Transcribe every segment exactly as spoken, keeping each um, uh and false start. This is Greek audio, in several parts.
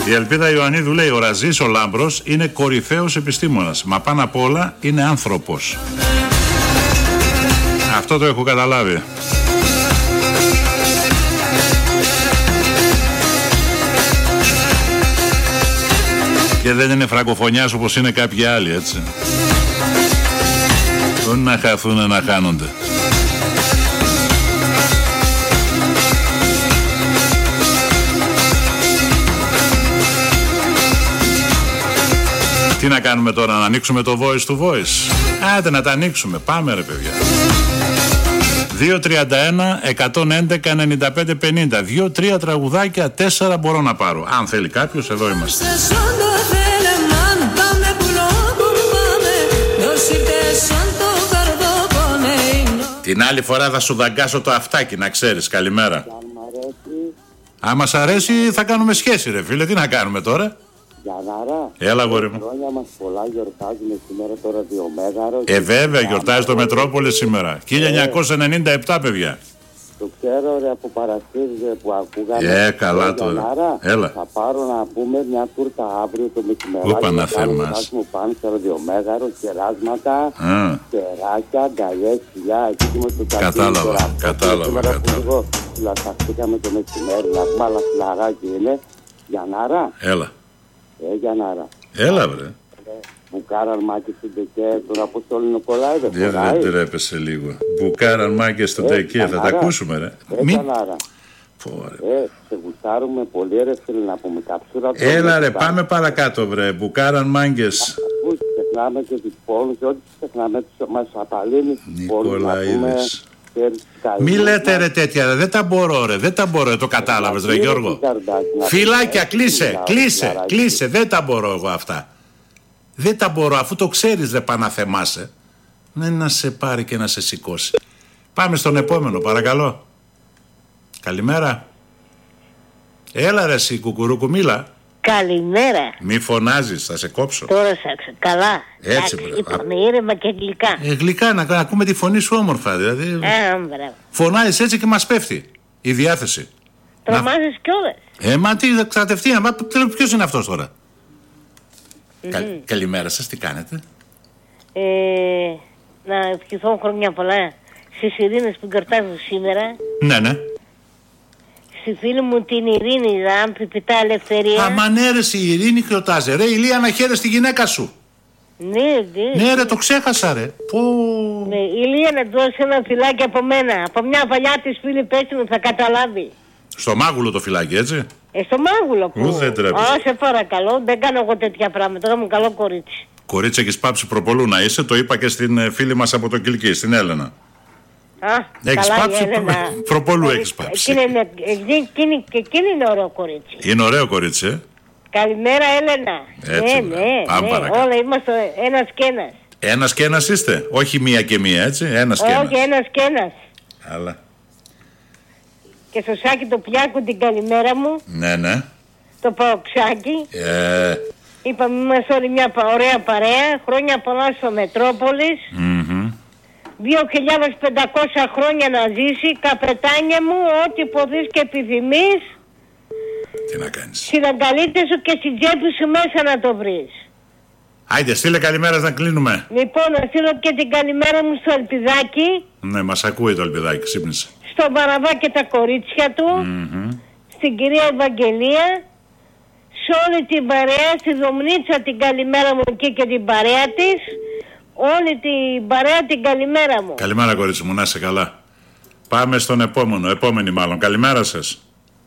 Η Ελπίδα Ιωαννίδου λέει: ο Ραζής, ο Λάμπρος, είναι κορυφαίος επιστήμονας. Μα πάνω απ' όλα είναι άνθρωπος. Αυτό το έχω καταλάβει. Και δεν είναι φραγκοφωνιάς όπως είναι κάποιοι άλλοι, έτσι. Δεν να χαθούν να χάνονται. Τι να κάνουμε τώρα, να ανοίξουμε το voice to voice? Άντε να τα ανοίξουμε, πάμε ρε παιδιά. δύο τριάντα ένα εκατόν έντεκα ενενήντα πέντε πενήντα. Δύο τρία τραγουδάκια, τέσσερα μπορώ να πάρω. Αν θέλει κάποιος, εδώ είμαστε. Την άλλη φορά θα σου δαγκάσω το αυτάκι, να ξέρεις. Καλημέρα. Άμα σ' αρέσει θα κάνουμε σχέση ρε φίλε. Τι να κάνουμε τώρα? Γιαννάρα, έλα γόρι μου. Χρόνια μας πολλά γιορτάζουμε σήμερα το ραδιομέγαρο. Ε βέβαια γιορτάζει το Μετρόπολη σήμερα. χίλια εννιακόσια ενενήντα επτά παιδιά. Το ξέρω ρε από Παρασκευή που ακούγαμε. Ε καλά τώρα. Γιαννάρα, έλα. Θα πάρω να πούμε μια τούρτα αύριο το μεσημεράκι. Πού πάνε θέμας. Θα μου πάνε στο ραδιομέγαρο, κεράσματα, κεράκια, αγκαλιές, φιλιά. Κατάλαβα, κατάλαβα. Λαταχτήκαμε το μεσημέρι να πούμε αλλά φλαγάκι είναι. Γιαννάρα. Έλα. Ε, Γιαννάρα. Έλα βρε. Μπουκάραν μάκες στον Τεκέ, τον Αποστόλη Νικολάη δεν φοράει. Δεν τρέπεσαι λίγο. Μπουκάραν μάκες στον Τεκέ, θα τα ακούσουμε ρε. Ε, Μην... Γιαννάρα. Ε, σε γουστάρουμε πολύ ρε φίλε να πούμε καψούρα. Έλα ρε, πάμε παρακάτω βρε. Μπουκάραν μάγκες. Ξεχνάμε και τις πόλους, ό,τι ξεχνάμε μας απαλύνει τις πόλους να πούμε. Μη λέτε ρε τέτοια, δεν τα μπορώ ρε, δεν τα μπορώ, το κατάλαβες ρε Γιώργο. Φιλάκια, κλείσε, κλείσε, κλείσε, δεν τα μπορώ εγώ αυτά. Δεν τα μπορώ, αφού το ξέρεις δεν πάνε να θεμάσαι. Ναι, να σε πάρει και να σε σηκώσει. Πάμε στον επόμενο, παρακαλώ. Καλημέρα. Έλα ρε εσύ κουκουρούκου, μίλα. Καλημέρα. Μη φωνάζεις, θα σε κόψω. Τώρα σάξα, καλά. Έτσι μπράβο. Είπαμε ήρεμα και γλυκά. Ε, γλυκά, να, να ακούμε τη φωνή σου όμορφα δηλαδή. Α, μπράβο. Φωνάζεις έτσι και μας πέφτει η διάθεση. Τρομάζεις να... κιόλας. Ε, μα τι, κατευθείαν, μα ποιος είναι αυτός τώρα? Mm-hmm. Κα, καλημέρα σας, τι κάνετε? Ε, να ευχηθώ χρόνια πολλά στις Ειρήνες που γιορτάζουν σήμερα. Ναι, ναι. Στη φίλη μου την Ειρήνη, Ράμπη, Πιτά Ελευθερία. Αμά ναι ρε, η Ειρήνη γιορτάζει. Ρε Ηλία, να χαίρεσαι τη γυναίκα σου. Ναι, ναι. Ναι ρε, το ξέχασα ρε. Πω... Ναι, Ηλία να δώσει ένα φυλάκι από μένα. Από μια παλιά της φίλη πέση μου θα καταλάβει. Στο μάγουλο το φυλάκι, έτσι. Ε, στο μάγουλο που. Ού, δεν τρέπεσαι. Α, σε παρακαλώ, δεν κάνω εγώ τέτοια πράγματα. Τώρα μου καλό κορίτσι. Κορίτσι, έχεις πάψει προπολού να είσαι, το είπα και στην φίλη μας από το Κιλκί, στην Έλενα. Α, έχεις καλά, πάψει, προ... προπολού έχεις πάψει. Εκείνη είναι, εκείνη, και εκείνη είναι ωραίο κορίτσι. Είναι ωραίο κορίτσι, ε. Καλημέρα Έλενα. Έτσι, ναι, ναι, πάμε ναι, παρακάτω. όλα είμαστε ένας και ένας. Ένας και ένας είστε, όχι μία και μία, έτσι, ένας και ένας. Όχι, ένας και ένας. Αλλά. Και στο Σάκη το Πιάκου την καλημέρα μου. Ναι, ναι. Το Παοξάκι. Ε... Είπαμε είμαστε όλοι μια ωραία παρέα. Χρόνια πολλά στο Μετρόπολης. Mm-hmm. δύο χιλιάδες πεντακόσια χρόνια να ζήσει. Καπετάνια μου, ό,τι ποδείς και επιθυμείς. Τι να κάνεις. Στην αγκαλίτια σου και στην τσέπη σου μέσα να το βρεις. Άιντε, στείλε καλημέρα να κλείνουμε. Λοιπόν, να στείλω και την καλημέρα μου στο Ελπιδάκι. Ναι, μας ακούει το Ελπιδάκι, ξύπνησε. Στον Παραβά και τα κορίτσια του. Mm-hmm. Στην κυρία Ευαγγελία. Σε όλη την παρέα, στη Δομνίτσα την καλημέρα μου εκεί και την παρέα της. Όλη την παρέα την καλημέρα μου. Καλημέρα κορίτσι μου, να είσαι καλά. Πάμε στον επόμενο, επόμενη μάλλον. Καλημέρα σας.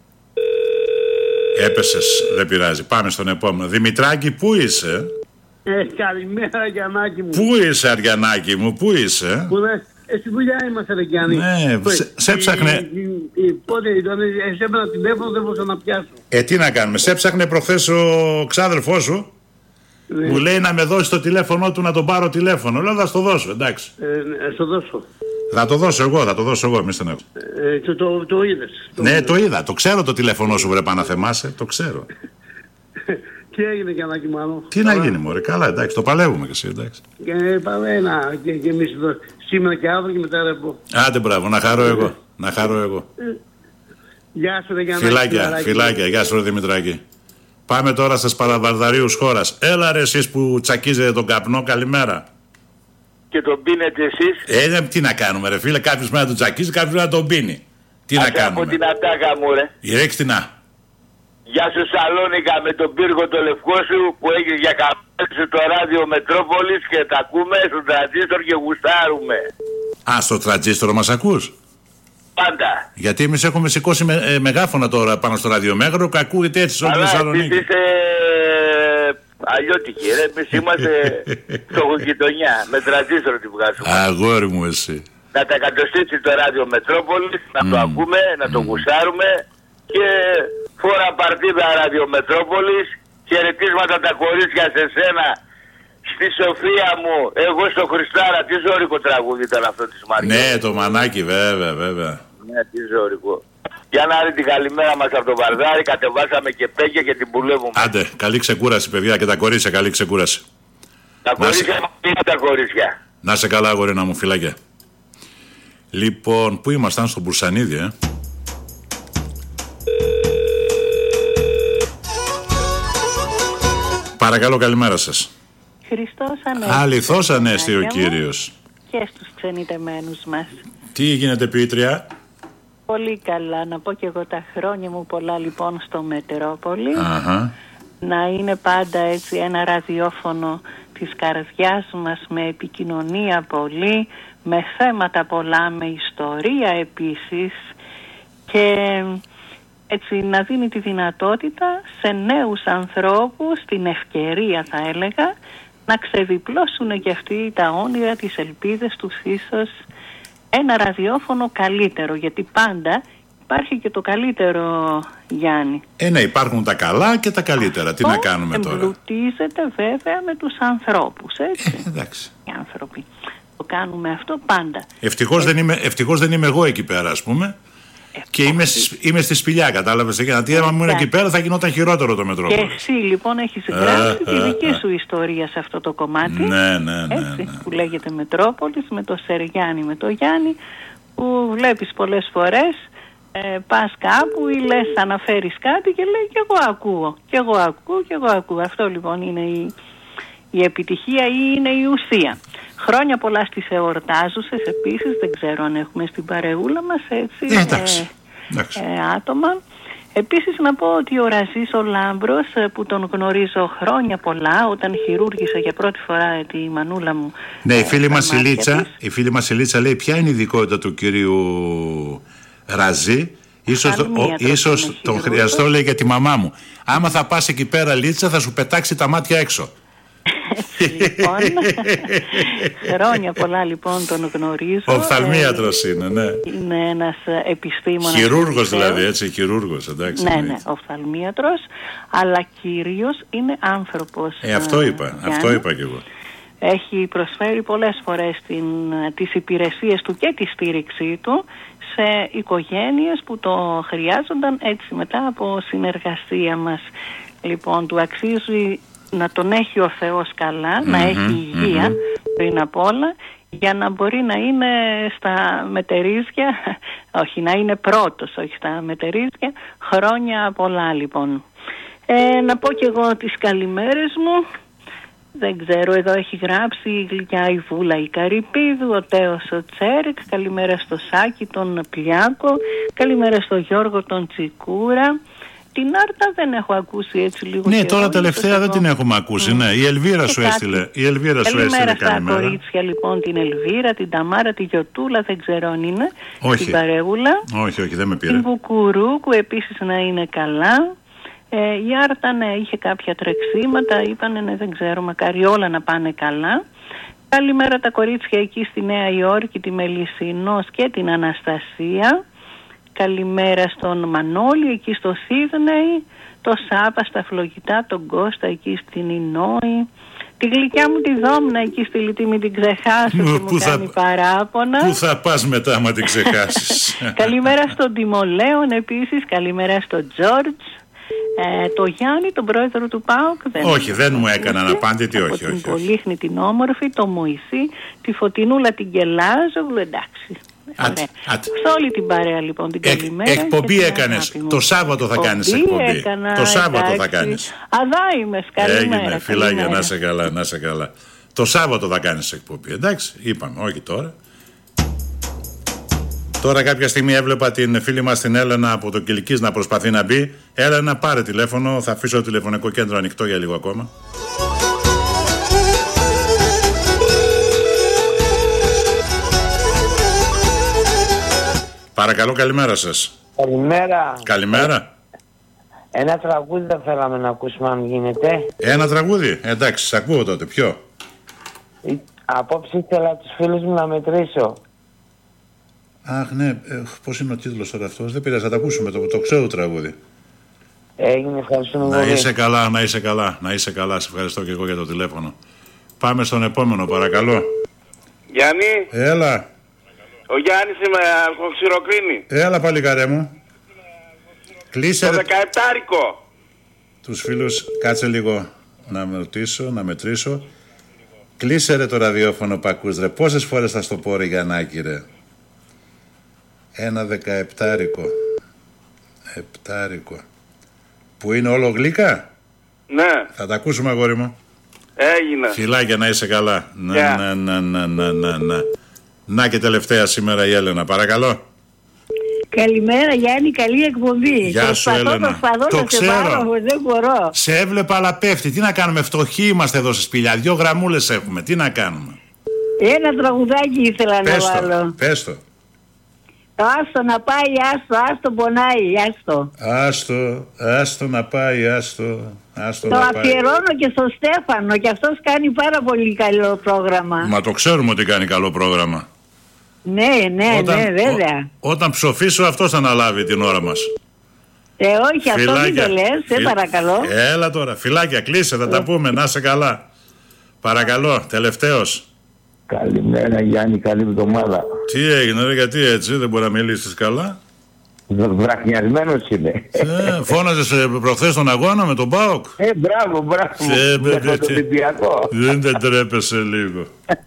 Έπεσες, δεν πειράζει. Πάμε στον επόμενο. Δημητράκη, πού είσαι? Ε, καλημέρα Αριανάκη μου. Πού είσαι Αριανάκη μου, πού είσαι? Πού δε, στη δουλειά είμαστε ρε Γιάννη. Ναι, σε, σε ψάχνε. Πότε ήταν, σε έπαιρνα τηλέφωνο, δεν μπορούσα να πιάσω. Ε, τι να κάνουμε, σε ψάχνε προχθές ο ξάδερφός σου. Ναι. Μου λέει να με δώσει το τηλέφωνο του να τον πάρω τηλέφωνο. Λέω θα στο δώσω, εντάξει. Ε, στο δώσω. Θα το δώσω εγώ, θα το δώσω εγώ, μη στενεύω. Ε, το, το, το είδες. Το ναι, είδες. το είδα. Το ξέρω το τηλέφωνο σου, βρε Παναθεμάσαι. Το ξέρω. Τι έγινε Γιαννάκη μάλλον. Τι να γίνει μωρέ, καλά εντάξει, το παλεύουμε και εσύ εντάξει. Και πάμε να και, και εμείς εδώ σήμερα και αύριο και μετά ρεπό. Άντε μπράβο, να χαρώ εγώ, να χαρώ εγώ. Γεια σου ρε Γιαννάκη. Φιλάκια, φιλάκια, γεια σου ρε Δημητράκη. Πάμε τώρα στις παραβαρδαρίους χώρας. Έλα ρε εσείς που τσακίζετε τον καπνό, καλημέρα. Και τον πίνετε εσείς. Ε, τι να κάνουμε ρε φίλε, κάποιος μέρα τον τσακίζει, κάποιος μέρα τον πίνει. Τι Ας να κάνουμε. από την ατάκα μου ρε. Ηρέξ την α. Γεια σου Σαλόνικα, με τον πύργο το λευκό σου που έχεις για καμπέλ σου το ράδιο Μετρόπολης και τα ακούμε στο τραντζίστορ και γουστάρουμε. Α, στο τραντζίστορ μας ακούς? Πάντα. Γιατί εμείς έχουμε σηκώσει με, ε, μεγάφωνα τώρα πάνω στο ραδιομέγαρο και ακούγεται έτσι σε όλη τη Θεσσαλονίκη. Αλλά εσείς είστε αλλιώτικοι ρε, εμείς είμαστε φτωχοκοιτωνιά, με τραντζίστορ τη βγάζουμε. Αγόρι μου εσύ. Να τα εκατοστήσει το ράδιο Μετρόπολης, να mm. το ακούμε, να το mm. γουστάρουμε και φόρα παρτίδα ράδιο Μετρόπολης, χαιρετίσματα τα κορίτσια σε σένα, στη Σοφία μου, εγώ στο Χριστάρα. Τι ζώρικο τραγούδι ήταν αυτό της Μαριάς. Ναι, το μανάκι βέβαια, βέβαια. Ναι, τι ζώρικο. Για να ρίξει την καλημέρα μας από το Βαρδάρι, κατεβάσαμε και πέγια και την πουλεύουμε. Άντε, καλή ξεκούραση παιδιά και τα κορίτσια, καλή ξεκούραση. Τα κορίτσια μας είναι τα κορίτσια. Να σε καλά αγορίνα μου, φυλάκια. Λοιπόν, πού ήμασταν, στο Μπουρσανίδη, ε? Παρακαλώ, καλημέρα σας. Χριστός Ανέστη. Αληθώς Ανέστη ο Κύριος. Και στους ξενιτεμένους μας. Τι γίνεται ποιήτρια? Πολύ καλά. Να πω και εγώ τα χρόνια μου πολλά λοιπόν στο Μετρόπολη. Αχα. Να είναι πάντα έτσι ένα ραδιόφωνο της καρδιάς μας, με επικοινωνία πολύ, με θέματα πολλά, με ιστορία επίσης, και έτσι να δίνει τη δυνατότητα σε νέους ανθρώπους, την ευκαιρία θα έλεγα, να ξεδιπλώσουν και αυτοί τα όνειρα, τις ελπίδες τους, ίσως ένα ραδιόφωνο καλύτερο, γιατί πάντα υπάρχει και το καλύτερο, Γιάννη. Ε, ναι, υπάρχουν τα καλά και τα καλύτερα. Αυτό τι να κάνουμε τώρα. εμπλουτίζεται βέβαια με τους ανθρώπους, έτσι. Ε, εντάξει. Οι άνθρωποι. Το κάνουμε αυτό πάντα. Ευτυχώς, ε, δεν είμαι, ευτυχώς δεν είμαι εγώ εκεί πέρα, ας πούμε. Και είμαι, είμαι στη σπηλιά, κατάλαβες. Γιατί άμα ήμουν εκεί πέρα θα γινόταν χειρότερο το Μετρόπολης. Και εσύ λοιπόν έχεις γράψει τη δική σου ιστορία σε αυτό το κομμάτι. Ναι, ναι, ναι. Έτσι, ναι. που λέγεται Μετρόπολης, με το Σεργιάννη, με το Γιάννη, που βλέπεις πολλές φορές, ε, πας κάπου ή λες, αναφέρεις κάτι και λέει και εγώ ακούω, και εγώ ακούω, και εγώ ακούω. Αυτό λοιπόν είναι η, η επιτυχία ή είναι η ουσία. Χρόνια πολλά στις εορτάζουσες επίσης, δεν ξέρω αν έχουμε στην παρεούλα μας έτσι, ε, εντάξει, εντάξει. Ε, άτομα. Επίσης να πω ότι ο Ραζής ο Λάμπρος, που τον γνωρίζω χρόνια πολλά, όταν χειρούργησα για πρώτη φορά τη μανούλα μου. Ναι, ε, η φίλη μας η Λίτσα, η φίλη μας η Λίτσα λέει ποια είναι η ειδικότητα του κυρίου Ραζή. Ίσως, ο, ίσως τον χρειαστώ, λέει, για τη μαμά μου. Άμα θα πας εκεί πέρα, Λίτσα, θα σου πετάξει τα μάτια έξω. Λοιπόν, χρόνια πολλά λοιπόν τον γνωρίζω. Οφθαλμίατρος είναι, ναι. Είναι ένας επιστήμονας. Χειρούργος δηλαδή, έτσι, χειρούργος, εντάξει. Ναι, ναι, οφθαλμίατρος, αλλά κυρίως είναι άνθρωπος. Ε, αυτό είπα, Γιάννη. αυτό είπα κι εγώ. Έχει προσφέρει πολλές φορές την, τις υπηρεσίες του και τη στήριξή του σε οικογένειες που το χρειάζονταν, έτσι μετά από συνεργασία μας. Λοιπόν, του αξίζει να τον έχει ο Θεός καλά, mm-hmm, να έχει υγεία mm-hmm. πριν απ' όλα, για να μπορεί να είναι στα μετερίζια, όχι να είναι πρώτος, όχι στα μετερίζια, χρόνια πολλά λοιπόν. Ε, να πω και εγώ τις καλημέρες μου. Δεν ξέρω, εδώ έχει γράψει η γλυκιά η Βούλα η Καρυπίδου, ο Τέος ο Τσέρεκ, καλημέρα στο Σάκη τον Πλιάκο, καλημέρα στο Γιώργο τον Τσικούρα. Την Άρτα δεν έχω ακούσει, έτσι λίγο. Ναι, τώρα τελευταία δεν την έχουμε ακούσει. Mm. Ναι, η Ελβίρα σου έστειλε. Η Ελβίρα σου έστειλε. Καλημέρα στα κορίτσια λοιπόν, την Ελβίρα, την Ταμάρα, τη Γιωτούλα, δεν ξέρω αν είναι. Όχι. Την Παρεούλα. Όχι, όχι, δεν με πήρε. Την Βουκουρούκου επίσης να είναι καλά. Ε, η Άρτα, ναι, είχε κάποια τρεξίματα, είπανε, ναι, δεν ξέρω, μακάρι όλα να πάνε καλά. Καλημέρα τα κορίτσια εκεί στη Νέα Υόρκη, τη Μελισσινός και την Αναστασία. Καλημέρα στον Μανώλη εκεί στο Σίδνεϊ, το Σάβα στα Φλογητά, τον Κώστα εκεί στην Ινόη, τη γλυκιά μου τη Δόμνα εκεί στη Λιτή, μην την ξεχάσω και μου θα, κάνει παράπονα. Πού θα πας μετά άμα την ξεχάσεις. Καλημέρα στον Τιμολέον επίσης, καλημέρα στον Τζόρτζ. Ε, το Γιάννη, τον πρόεδρο του ΠΑΟΚ. Δεν όχι, δεν μου έκαναν απάντητη, όχι, όχι. Την Πολύχνη την όμορφη, το Μωυσή, τη Φωτεινούλα την Κελάζογλου, εντάξει. Άτε, άτε. Σε όλη την παρέα λοιπόν την καλημέρα. Εκ, εκπομπή έκανες. Το Σάββατο θα κάνεις εκπομπή. Έκανα, το Σάββατο εντάξει. θα κάνεις. Αδάιμες, καλημέρα. Έγινε, φιλάγια, να σε καλά, να σε καλά. Το Σάββατο θα κάνεις εκπομπή. Εντάξει, είπαμε, όχι τώρα. Τώρα κάποια στιγμή έβλεπα την φίλη μας την Έλενα από το Κιλκής να προσπαθεί να μπει. Έλενα, πάρε τηλέφωνο, θα αφήσω το τηλεφωνικό κέντρο ανοιχτό για λίγο ακόμα. Παρακαλώ, καλημέρα σας. Καλημέρα. Καλημέρα. Ένα τραγούδι θα θέλαμε να ακούσουμε αν γίνεται. Ένα τραγούδι, εντάξει, σ' ακούω τότε, ποιο? Απόψε ήθελα τους φίλους μου να μετρήσω. Αχ, ναι, ε, πώς είναι ο τίτλος τώρα αυτός, δεν πειράζει, θα τα ακούσουμε, το, το ξέρω το τραγούδι. Έγινε, ευχαριστούμε πολύ. Να είσαι καλά, να είσαι καλά, να είσαι καλά, σε ευχαριστώ και εγώ για το τηλέφωνο. Πάμε στον επόμενο, παρακαλώ. Γιάννη. Έλα. Ο Γιάννης είμαι από Ξηροκρίνη. Έλα παλικάρέ μου. Κλείσε. Το δεκαεπτάρικο. Τους φίλους, κάτσε λίγο να με ρωτήσω, να μετρήσω. Κλείσε ρε το ραδιόφωνο που ακούς ρε. Πόσες φορές θα στο πω ρε Γιαννάκη ρε. Ένα δεκαεπτάρικο. Επτάρικο. Που είναι όλο γλύκα. Ναι. Θα τα ακούσουμε αγόρι μου. Έγινε. Φιλάκια, να είσαι καλά. Να, Yeah. να, να, να, να, να, να. Να και τελευταία σήμερα η Έλενα, παρακαλώ. Καλημέρα Γιάννη, καλή εκπομπή. Γεια σου προσπαθώ, Έλενα. προσπαθώ Το να σε ξέρω. πάρω, δεν μπορώ. Σε έβλεπα αλλά πέφτει. Τι να κάνουμε, φτωχοί είμαστε εδώ στη Σπηλιά. Δυο γραμμούλες έχουμε. Τι να κάνουμε. Ένα τραγουδάκι ήθελα Πες να το, βάλω. πες το. Το άστο να πάει, άστο, άστο πονάει, άστο. Άστο, άστο να πάει, άστο. άστο Το να πάει. αφιερώνω και στο Στέφανο και αυτός κάνει πάρα πολύ καλό πρόγραμμα. Μα το ξέρουμε ότι κάνει καλό πρόγραμμα. Ναι, ναι, Όταν- ναι, βέβαια. Ό, όταν ψοφήσω αυτός θα αναλάβει την ώρα μας. Ε, όχι, αυτό μην Φιλάκια. το λες, σε Φιλ- παρακαλώ. Έλα τώρα, φυλάκια, κλείσε, θα τα πούμε, να είσαι καλά. Παρακαλώ, τελευταίος. Καλημέρα Γιάννη, καλή εβδομάδα. Τι έγινε ρε, γιατί έτσι, δεν μπορεί να μιλήσεις καλά. Βραχνιασμένος είμαι. Ε, φώναζες ε, προχθές τον αγώνα με τον ΠΑΟΚ. Ε, μπράβο, μπράβο. Ε, Με μπε, τον τι- Ολυμπιακό. Δεν δεν τρέπεσαι λίγο.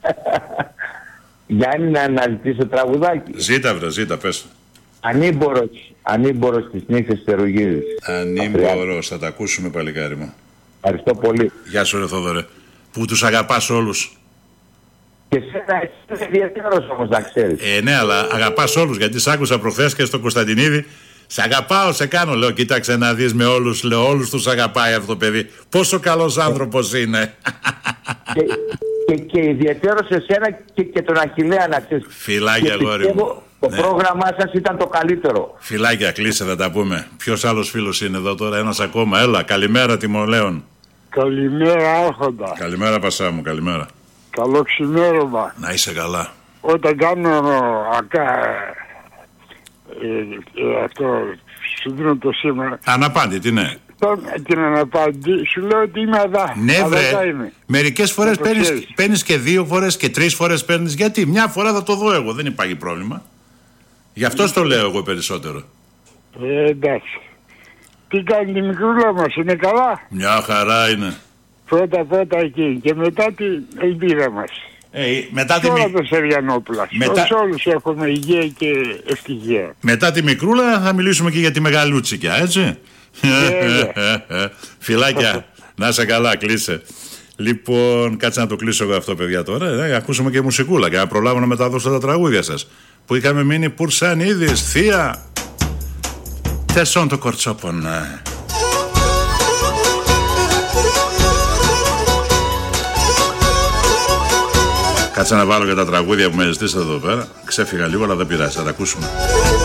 Γιάννη, να αναζητήσω τραγουδάκι. Ζήτα βρε, ζήτα, πες το. Ανήμπορος, ανήμπορος της νύχτας Τερογίδης. Ανήμπορος, θα τα ακούσουμε παλικάρι μου. Ευχαριστώ πολύ. Γεια σου ρε Θόδωρε, που τους αγαπάς όλους. Και σένα είσαι ιδιαίτερος όμως να ξέρεις. Ε, ναι, αλλά αγαπάς όλους, γιατί σ' άκουσα προχθές και στο Κωνσταντινίδη. Σε αγαπάω, σε κάνω, λέω, κοίταξε να δεις με όλους, λέω, όλους τους αγαπάει αυτό το παιδί. Πόσο καλός άνθρωπος είναι. και, και, και ιδιαίτερος σε σένα και, και τον Αχιλλέα να ξέρεις. Φιλάκια, Και αγόρι πιστεύω μου. Το Ναι. πρόγραμμά σας ήταν το καλύτερο. Φιλάκια, κλείσε, θα τα πούμε. Ποιος άλλος φίλος είναι εδώ τώρα, ένας ακόμα. Έλα, καλημέρα Τιμολέων. Καλημέρα Άρχοντα. Καλημέρα Πασά μου, καλημέρα. Καλό ξημέρωμα. Να είσαι καλά. Όταν κάνω ακά, ε, ε, αυτό, σου δίνω το σήμα, Αναπάντητη, ναι. τον, την αναπάντη, σου λέω ότι είμαι αδά. Ναι, βρε. Αδά είμαι. Μερικές φορές το παίρνεις, ξέρεις. παίρνεις και δύο φορές και τρεις φορές παίρνεις. Γιατί μια φορά θα το δω εγώ, δεν υπάρχει πρόβλημα. Γι' αυτό στο λέω εγώ περισσότερο. Ε, εντάξει. Τι κάνει τη μικρούλα μας, είναι καλά. Μια χαρά είναι. Πρώτα πρώτα εκεί και μετά την ελπίδα μας. Ε, μετά, Και τη, όλα μι- το Σεριανόπουλα. Μετά- Σε όλους έχουμε υγεία και ευτυχία. μετά τη μικρούλα θα μιλήσουμε και για τη μεγαλούτσικια, έτσι. Φιλάκια, να είσαι καλά, κλείσε. Λοιπόν, κάτσε να το κλείσω εγώ αυτό, παιδιά, τώρα. Ε, ακούσουμε και μουσικούλα και να προλάβω να μεταδώσω τα τραγούδια σας. Που είχαμε μείνει Πουρσανίδης, Θεία. Τεσόν το κορτσόπον. Κάτσε να βάλω και τα τραγούδια που με ζητήσατε εδώ πέρα. Ξέφυγα λίγο, αλλά δεν πειράζει, θα τα ακούσουμε.